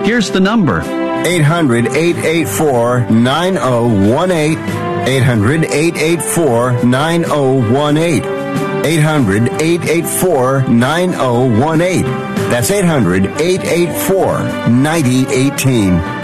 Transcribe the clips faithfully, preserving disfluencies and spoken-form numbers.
Here's the number. eight hundred, eight eight four, nine oh one eight. eight hundred, eight eight four, nine oh one eight. eight hundred, eight eight four, nine oh one eight. That's eight hundred, eight eight four, nine oh one eight.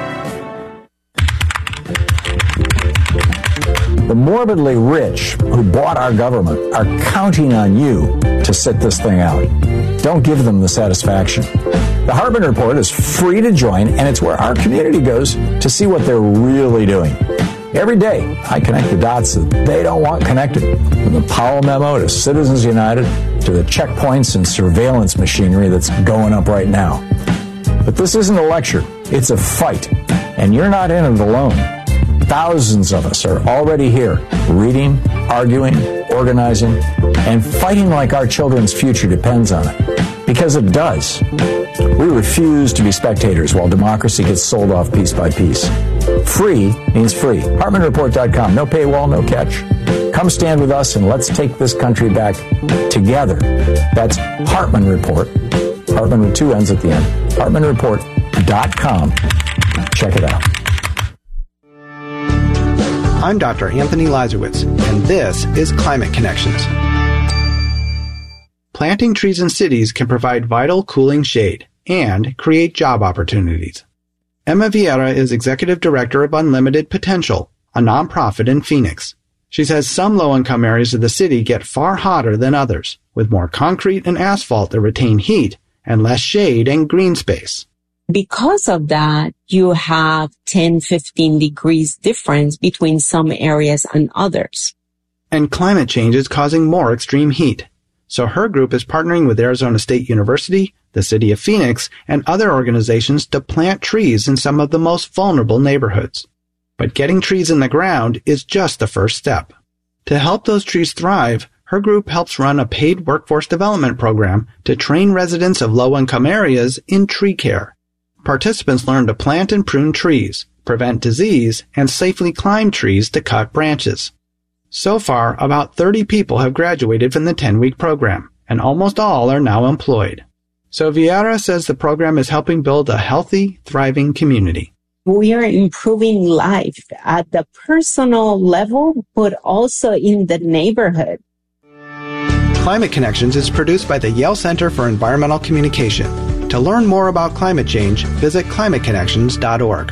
The morbidly rich who bought our government are counting on you to sit this thing out. Don't give them the satisfaction. The Hartman Report is free to join, and it's where our community goes to see what they're really doing. Every day, I connect the dots that they don't want connected. From the Powell memo to Citizens United to the checkpoints and surveillance machinery that's going up right now. But this isn't a lecture. It's a fight. And you're not in it alone. Thousands of us are already here, reading, arguing, organizing, and fighting like our children's future depends on it. Because it does. We refuse to be spectators while democracy gets sold off piece by piece. Free means free. Hartman Report dot com. No paywall, no catch. Come stand with us and let's take this country back together. That's Hartman Report. Hartman with two N's at the end. Hartman Report dot com. Check it out. I'm Doctor Anthony Lazarowitz, and this is Climate Connections. Planting trees in cities can provide vital cooling shade and create job opportunities. Emma Vieira is Executive Director of Unlimited Potential, a nonprofit in Phoenix. She says some low-income areas of the city get far hotter than others, with more concrete and asphalt that retain heat and less shade and green space. Because of that, you have ten, fifteen degrees difference between some areas and others. And climate change is causing more extreme heat. So her group is partnering with Arizona State University, the city of Phoenix, and other organizations to plant trees in some of the most vulnerable neighborhoods. But getting trees in the ground is just the first step. To help those trees thrive, her group helps run a paid workforce development program to train residents of low-income areas in tree care. Participants learn to plant and prune trees, prevent disease, and safely climb trees to cut branches. So far, about thirty people have graduated from the ten-week program, and almost all are now employed. So Vieira says the program is helping build a healthy, thriving community. We are improving life at the personal level, but also in the neighborhood. Climate Connections is produced by the Yale Center for Environmental Communication. To learn more about climate change, visit climate connections dot org.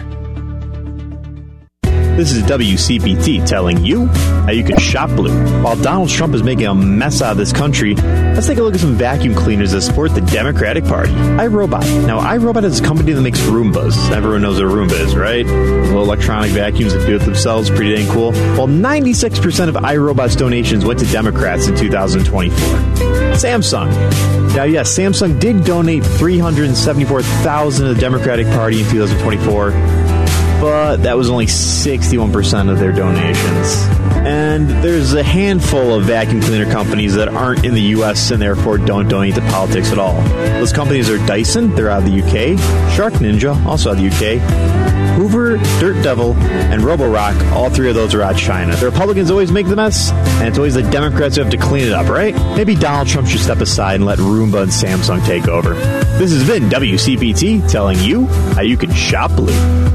This is W C B T telling you how you can shop blue. While Donald Trump is making a mess out of this country, let's take a look at some vacuum cleaners that support the Democratic Party. iRobot. Now, iRobot is a company that makes Roombas. Everyone knows what a Roomba is, right? Little electronic vacuums that do it themselves. Pretty dang cool. Well, ninety-six percent of iRobot's donations went to Democrats in two thousand twenty-four. Samsung. Now, yes, Samsung did donate three hundred seventy-four thousand dollars to the Democratic Party in two thousand twenty-four. But that was only sixty-one percent of their donations. And there's a handful of vacuum cleaner companies that aren't in the U S and therefore don't donate to politics at all. Those companies are Dyson, they're out of the U K, Shark Ninja, also out of the U K, Hoover, Dirt Devil, and Roborock, all three of those are out of China. The Republicans always make the mess, and it's always the Democrats who have to clean it up, right? Maybe Donald Trump should step aside and let Roomba and Samsung take over. This has been W C B T telling you how you can shop blue.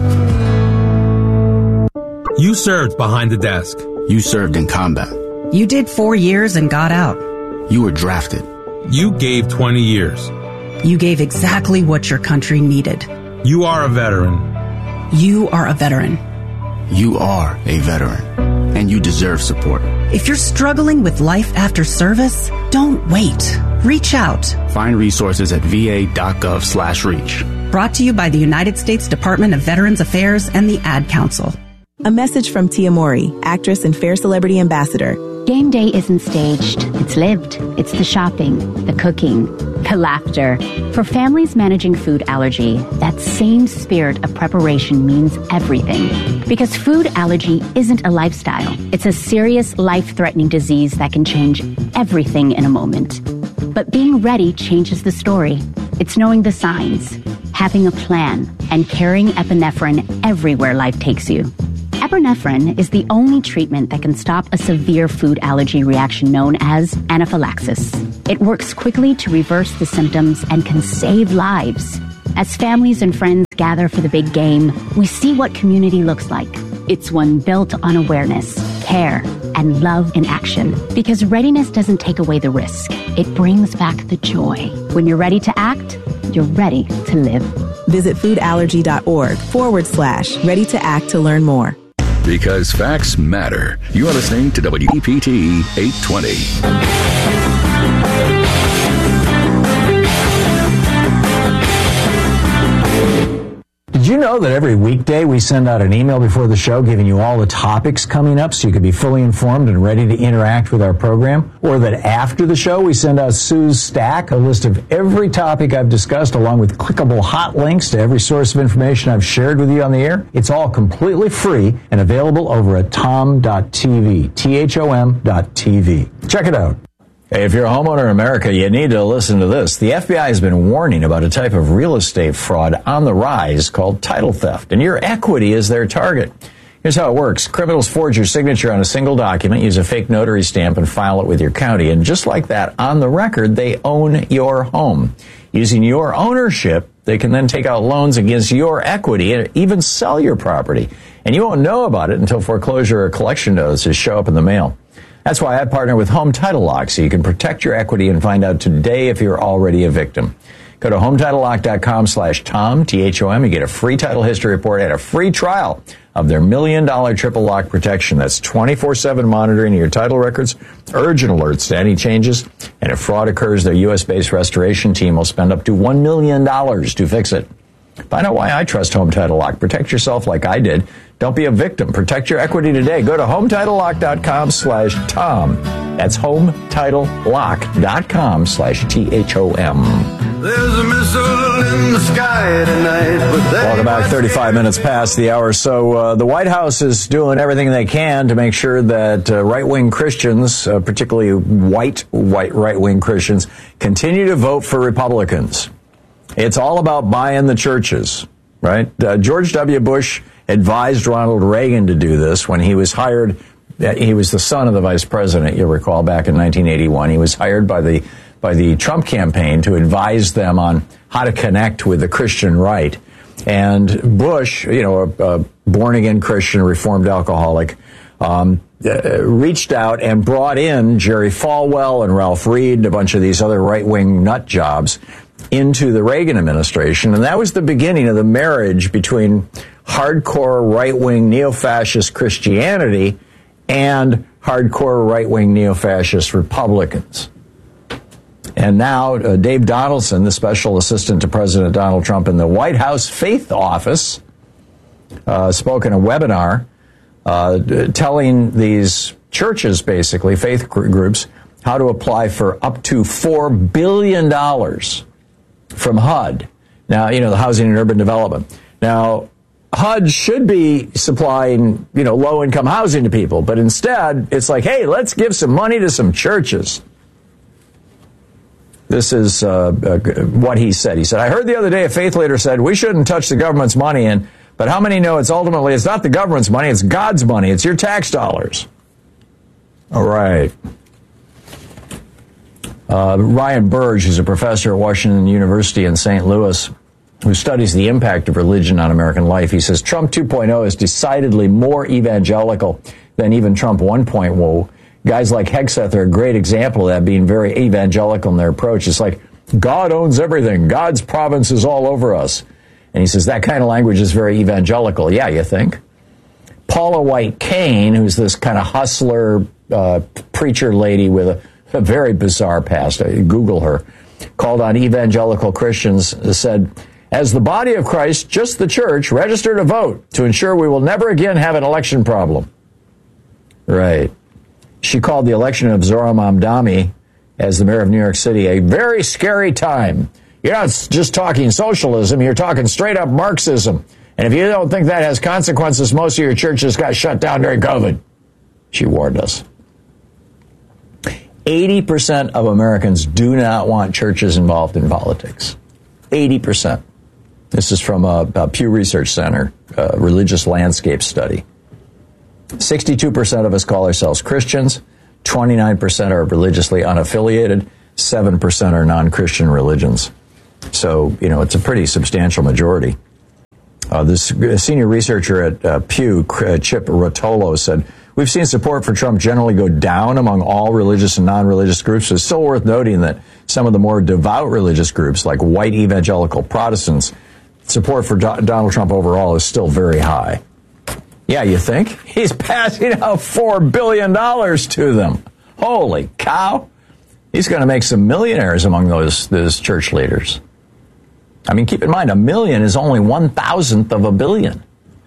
You served behind the desk. You served in combat. You did four years and got out. You were drafted. You gave twenty years. You gave exactly what your country needed. You are a veteran. You are a veteran. You are a veteran. And you deserve support. If you're struggling with life after service, don't wait. Reach out. Find resources at va.gov slash reach. Brought to you by the United States Department of Veterans Affairs and the Ad Council. A message from Tia Mowry, actress and Fair Celebrity Ambassador. Game day isn't staged. It's lived. It's the shopping, the cooking, the laughter. For families managing food allergy, that same spirit of preparation means everything. Because food allergy isn't a lifestyle. It's a serious, life-threatening disease that can change everything in a moment. But being ready changes the story. It's knowing the signs, having a plan, and carrying epinephrine everywhere life takes you. Epinephrine is the only treatment that can stop a severe food allergy reaction known as anaphylaxis. It works quickly to reverse the symptoms and can save lives. As families and friends gather for the big game, we see what community looks like. It's one built on awareness, care, and love in action. Because readiness doesn't take away the risk. It brings back the joy. When you're ready to act, you're ready to live. Visit foodallergy.org forward slash ready to act to learn more. Because facts matter. You are listening to W E P T eight twenty. Did you know that every weekday we send out an email before the show giving you all the topics coming up so you can be fully informed and ready to interact with our program? Or that after the show we send out Sue's Stack, a list of every topic I've discussed along with clickable hot links to every source of information I've shared with you on the air? It's all completely free and available over at tom dot t v, T H O M dot T V. Check it out. Hey, if you're a homeowner in America, you need to listen to this. The F B I has been warning about a type of real estate fraud on the rise called title theft, and your equity is their target. Here's how it works. Criminals forge your signature on a single document, use a fake notary stamp, and file it with your county. And just like that, on the record, they own your home. Using your ownership, they can then take out loans against your equity and even sell your property. And you won't know about it until foreclosure or collection notices show up in the mail. That's why I partner with Home Title Lock, so you can protect your equity and find out today if you're already a victim. Go to home title lock dot com slash Tom, T H O M. You get a free title history report and a free trial of their million dollar triple lock protection. That's twenty-four seven monitoring of your title records, urgent alerts to any changes, and if fraud occurs, their U S based restoration team will spend up to one million dollars to fix it. Find out why I trust Home Title Lock. Protect yourself like I did. Don't be a victim. Protect your equity today. Go to home title lock dot com slash Tom. That's home title lock dot com slash T H O M. There's a missile in the sky tonight. Welcome back. thirty-five minutes past the hour. So uh, the White House is doing everything they can to make sure that uh, right-wing Christians, uh, particularly white, white right-wing Christians, continue to vote for Republicans. It's all about buying the churches, right? Uh, George W. Bush advised Ronald Reagan to do this when he was hired. He was the son of the vice president, you'll recall, back in nineteen eighty-one. He was hired by the by the Trump campaign to advise them on how to connect with the Christian right. And Bush, you know, a, a born-again Christian, reformed alcoholic, um, uh, reached out and brought in Jerry Falwell and Ralph Reed and a bunch of these other right-wing nut jobs into the Reagan administration. And that was the beginning of the marriage between hardcore right-wing neo-fascist Christianity and hardcore right-wing neo-fascist Republicans. And now uh, Dave Donaldson, the special assistant to President Donald Trump in the White House Faith Office, uh, spoke in a webinar uh, telling these churches, basically, faith groups, how to apply for up to four billion dollars from H U D. Now, you know, the Housing and Urban Development. Now, H U D should be supplying, you know, low-income housing to people, but instead, it's like, hey, let's give some money to some churches. This is uh, uh, what he said. He said, I heard the other day a faith leader said, we shouldn't touch the government's money, and but how many know it's ultimately, it's not the government's money, it's God's money, it's your tax dollars. All right. Uh, Ryan Burge, who's a professor at Washington University in Saint Louis, who studies the impact of religion on American life, he says Trump two point oh is decidedly more evangelical than even Trump one point oh. Guys like Hegseth are a great example of that, being very evangelical in their approach. It's like, God owns everything. God's province is all over us. And he says that kind of language is very evangelical. Yeah, you think? Paula White Cain, who's this kind of hustler uh, preacher lady with a, a very bizarre past, Google her, called on evangelical Christians, said, as the body of Christ, just the church, register to vote to ensure we will never again have an election problem. Right. She called the election of Zohran Mamdani as the mayor of New York City a very scary time. You're not just talking socialism, you're talking straight up Marxism. And if you don't think that has consequences, most of your churches got shut down during COVID. She warned us. eighty percent of Americans do not want churches involved in politics. eighty percent. This is from a, a Pew Research Center, a religious landscape study. sixty-two percent of us call ourselves Christians, twenty-nine percent are religiously unaffiliated, seven percent are non-Christian religions. So, you know, it's a pretty substantial majority. Uh, this senior researcher at uh, Pew, uh, Chip Rotolo, said, we've seen support for Trump generally go down among all religious and non-religious groups. It's still worth noting that some of the more devout religious groups, like white evangelical Protestants, support for Do- Donald Trump overall is still very high. Yeah, you think? He's passing out four billion dollars to them. Holy cow. He's going to make some millionaires among those, those church leaders. I mean, keep in mind, a million is only one thousandth of a billion.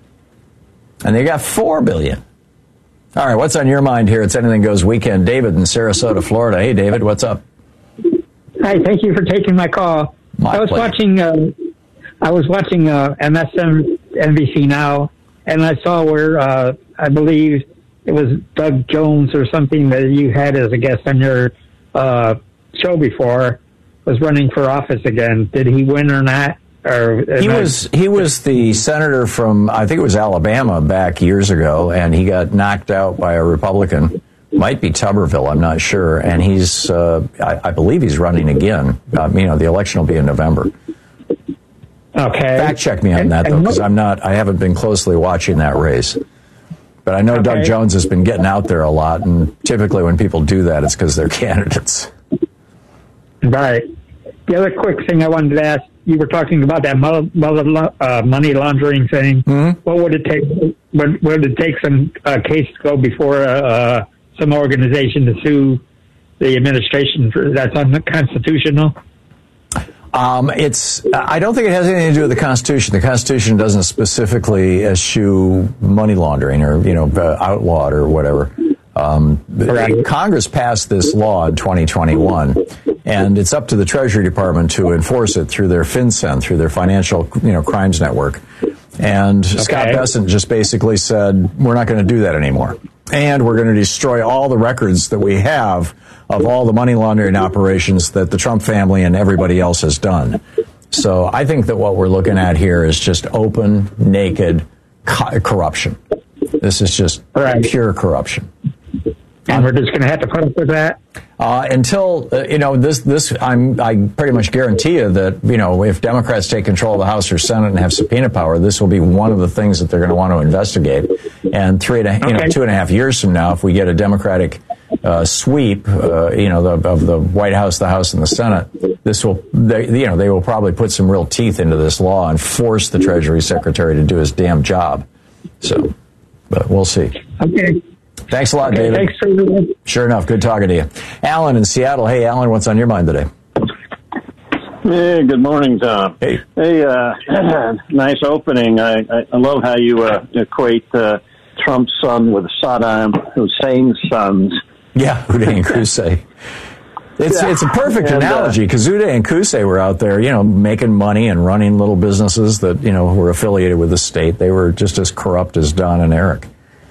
And they got four billion. All right, what's on your mind here? It's Anything Goes Weekend. David in Sarasota, Florida. Hey, David, what's up? Hi, thank you for taking my call. My I was pleasure. watching, uh, I was watching uh, M S N B C Now, and I saw where uh, I believe it was Doug Jones or something that you had as a guest on your uh, show before, was running for office again. Did he win or not? Or he was he was the senator from, I think it was Alabama back years ago, and he got knocked out by a Republican. Might be Tuberville, I'm not sure. And he's, uh, I, I believe he's running again. Um, you know, the election will be in November. Okay. Fact check me on and, that, though, because I'm not, I haven't been closely watching that race. But I know okay. Doug Jones has been getting out there a lot, and typically when people do that, it's because they're candidates. Right. The other quick thing I wanted to ask, you were talking about that mo- mo- uh, money laundering thing. Mm-hmm. What would it take? Would, would it take some uh, case to go before uh, uh, some organization to sue the administration for that's unconstitutional? Um, it's. I don't think it has anything to do with the Constitution. The Constitution doesn't specifically eschew money laundering or, you know, uh, outlaw it or whatever. Um, right. Congress passed this law in twenty twenty-one, and it's up to the Treasury Department to enforce it through their FinCEN, through their Financial, you know, Crimes Network. And okay. Scott Bessent just basically said, we're not going to do that anymore. And we're going to destroy all the records that we have of all the money laundering operations that the Trump family and everybody else has done. So I think that what we're looking at here is just open, naked co- corruption. This is just right. pure corruption. And we're just going to have to put up with that? Uh, until, uh, you know, this, this, I'm, I pretty much guarantee you that, you know, if Democrats take control of the House or Senate and have subpoena power, this will be one of the things that they're going to want to investigate. And three and a, okay. you know, two and a half years from now, if we get a Democratic uh, sweep, uh, you know, the, of the White House, the House, and the Senate, this will, they, you know, they will probably put some real teeth into this law and force the Treasury Secretary to do his damn job. So, but we'll see. Okay. Thanks a lot, okay, David. Thanks for the- Sure enough. Good talking to you. Alan in Seattle. Hey, Alan, what's on your mind today? Hey, good morning, Tom. Hey. Hey, uh, nice opening. I, I, I love how you uh, equate uh, Trump's son with Saddam Hussein's sons. Yeah, Uday and Qusay. It's yeah. it's a perfect and, analogy because uh, Uday and Qusay were out there, you know, making money and running little businesses that, you know, were affiliated with the state. They were just as corrupt as Don and Eric.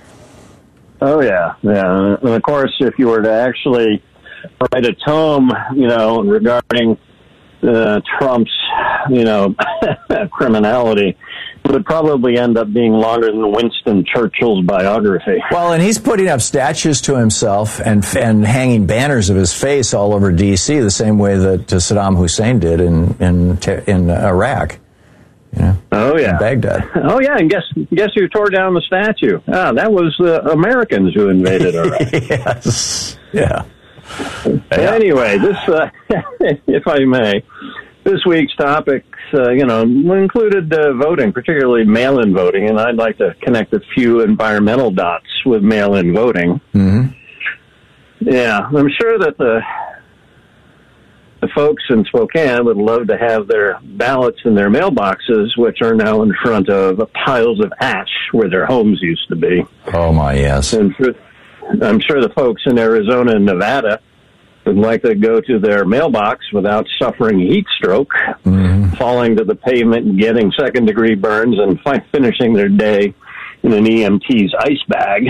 Oh, yeah, yeah. And, of course, if you were to actually write a tome, you know, regarding uh, Trump's, you know, criminality, it would probably end up being longer than Winston Churchill's biography. Well, and he's putting up statues to himself and and hanging banners of his face all over D C the same way that Saddam Hussein did in in in Iraq. You know, oh yeah, Baghdad. Oh yeah, and guess guess who tore down the statue? Ah, that was the Americans who invaded Iraq. Yes. Yeah. yeah. Anyway, this, uh, if I may, this week's topics, uh, you know, included uh, voting, particularly mail-in voting, and I'd like to connect a few environmental dots with mail-in voting. Mm-hmm. Yeah, I'm sure that the. The folks in Spokane would love to have their ballots in their mailboxes, which are now in front of piles of ash where their homes used to be. Oh, my, yes. And for, I'm sure the folks in Arizona and Nevada would like to go to their mailbox without suffering heat stroke, mm-hmm. falling to the pavement and getting second-degree burns and fi- finishing their day in an E M T's ice bag.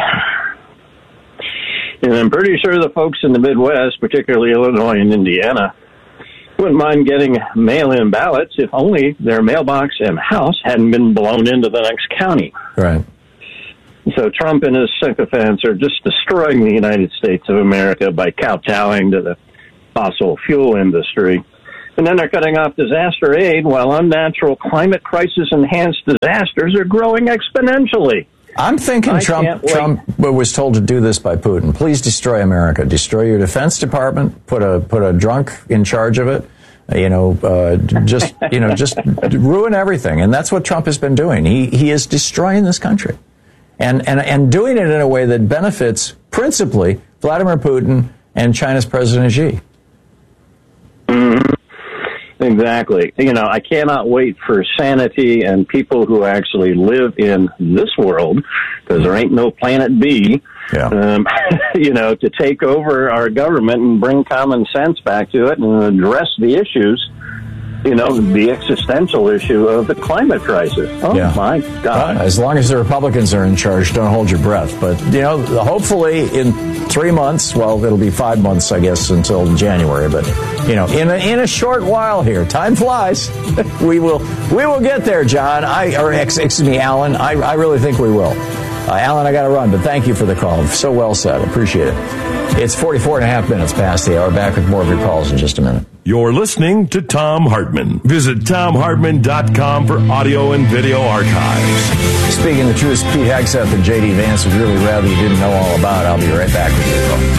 And I'm pretty sure the folks in the Midwest, particularly Illinois and Indiana, wouldn't mind getting mail-in ballots if only their mailbox and house hadn't been blown into the next county. Right. So Trump and his sycophants are just destroying the United States of America by kowtowing to the fossil fuel industry. And then they're cutting off disaster aid while unnatural climate crisis-enhanced disasters are growing exponentially. I'm thinking I Trump Trump was told to do this by Putin. Please destroy America. Destroy your Defense Department. Put a put a drunk in charge of it. You know, uh, just you know, just ruin everything. And that's what Trump has been doing. He he is destroying this country, and and and doing it in a way that benefits principally Vladimir Putin and China's President Xi. Mm-hmm. Exactly. You know, I cannot wait for sanity and people who actually live in this world, because there ain't no planet B, yeah. um, you know, to take over our government and bring common sense back to it and address the issues, you know, the existential issue of the climate crisis. Oh, yeah. my God. Uh, as long as the Republicans are in charge, don't hold your breath. But, you know, hopefully in three months, well, it'll be five months, I guess, until January. But, you know, in a, in a short while here, time flies. we will we will get there, John. I or excuse me, Alan. I, I really think we will. Uh, Alan, I got to run, but thank you for the call. So well said. Appreciate it. It's forty-four and a half minutes past the hour. Back with more of your calls in just a minute. You're listening to Thom Hartmann. Visit tom hartmann dot com for audio and video archives. Speaking the truth, Pete Hegseth and J D Vance would really rather you didn't know all about. I'll be right back with you.